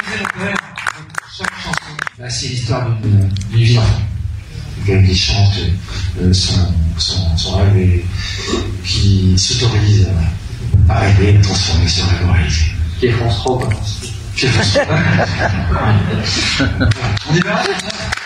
Chaque chanson, bah, c'est l'histoire d'une vie d'enfant. Quelqu'un qui chante son rêve et qui s'autorise à rêver, à transformer son rêve en réalité. Qui est France 3, pas France. On y va.